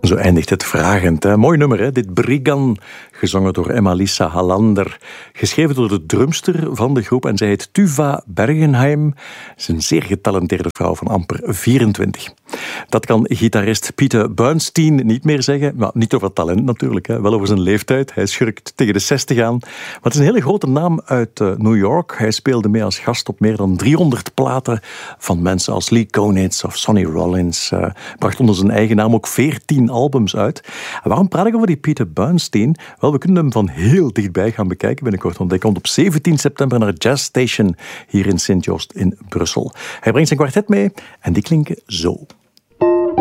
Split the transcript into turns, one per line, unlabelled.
Zo eindigt het vragend. Hè? Mooi nummer, hè? Dit Briggan, gezongen door Emma-Lisa Hallander. Geschreven door de drumster van de groep en zij heet Tuva Bergenheim. Ze is een zeer getalenteerde vrouw van amper 24. Dat kan gitarist Peter Bernstein niet meer zeggen. Maar niet over talent natuurlijk, hè? Wel over zijn leeftijd. Hij schurkt tegen de 60 aan. Maar het is een hele grote naam uit New York. Hij speelde mee als gast op meer dan 300 platen van mensen als Lee Konitz of Sonny Rollins. Bracht onder zijn eigen naam ook 14 albums uit. En waarom praat ik over die Peter Bernstein? Wel, we kunnen hem van heel dichtbij gaan bekijken binnenkort. Want hij komt op 17 september naar Jazz Station hier in Sint-Joost in Brussel. Hij brengt zijn kwartet mee en die klinken zo.